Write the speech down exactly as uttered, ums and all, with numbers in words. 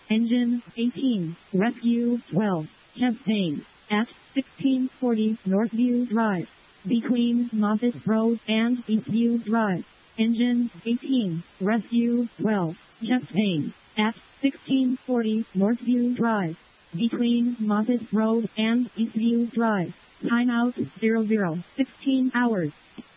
Engine eighteen, Rescue twelve, Champaign, at sixteen forty Northview Drive, between Moffett Road and Eastview Drive. Engine eighteen, Rescue twelve, Champaign, at sixteen forty Northview Drive, between Moffett Road and Eastview Drive. Timeout zero zero, sixteen hours.